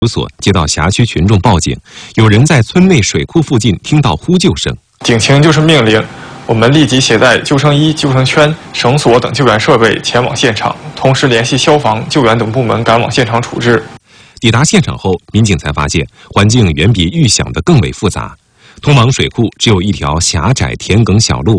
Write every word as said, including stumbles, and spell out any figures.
所接到辖区群众报警，有人在村内水库附近听到呼救声。 警情就是命令，我们立即携带救生衣、救生圈、绳索等救援设备前往现场，同时联系消防、救援等部门赶往现场处置。 抵达现场后，民警才发现环境远比预想的更为复杂。通往水库只有一条狭窄田埂小路，